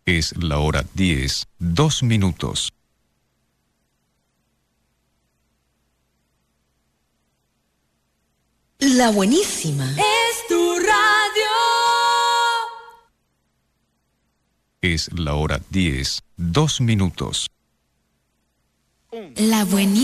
Es la hora 10, 2 minutos. La buenísima. Es tu radio. Es la hora 10, 2 minutos. La buenísima.